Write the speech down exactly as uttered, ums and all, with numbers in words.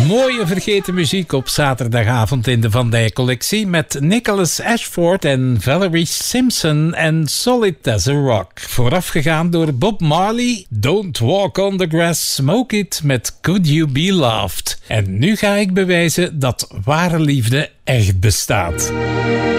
Mooie vergeten muziek op zaterdagavond in de Van Dijk collectie met Nicholas Ashford en Valerie Simpson en Solid as a Rock. Voorafgegaan door Bob Marley, Don't Walk on the Grass, Smoke It met Could You Be Loved. En nu ga ik bewijzen dat ware liefde echt bestaat.